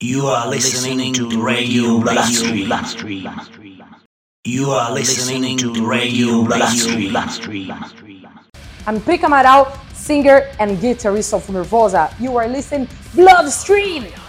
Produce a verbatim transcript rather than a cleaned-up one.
You are listening to Radio Bloodstream. You are listening to Radio Bloodstream. I'm Pic Amaral, singer and guitarist of Nervosa. You are listening Bloodstream.